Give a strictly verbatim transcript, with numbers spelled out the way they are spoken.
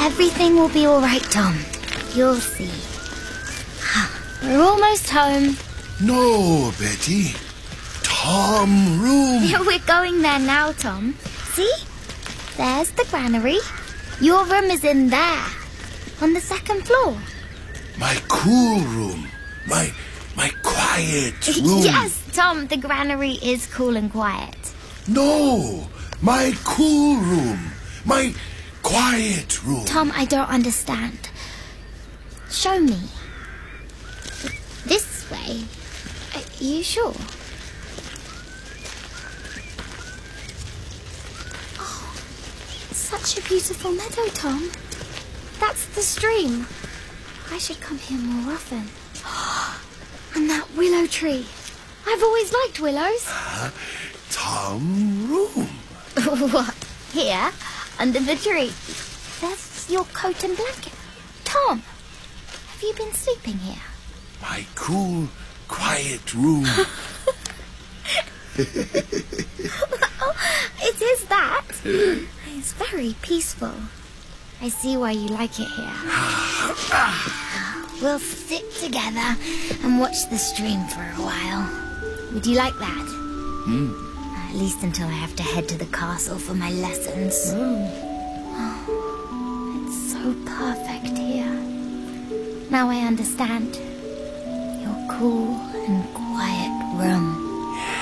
Everything will be all right, Tom. You'll see. We're almost home. No, Betty. Tom room. We're going there now, Tom. See? There's the granary. Your room is in there, on the second floor. My cool room. My my quiet room. Yes, Tom, the granary is cool and quiet. No, my cool room. My quiet room. Tom, I don't understand. Show me. This way? Are you sure? Oh, such a beautiful meadow, Tom. That's the stream. I should come here more often. And that willow tree. I've always liked willows. Uh, Tom room. What? Here? Under the tree? There's your coat and blanket. Tom, have you been sleeping here? My cool, quiet room. It is that. It's very peaceful. I see why you like it here. We'll sit together and watch the stream for a while. Would you like that? Mm. At least until I have to head to the castle for my lessons. Mm. Oh, it's so perfect here. Now I understand. Your cool and quiet room.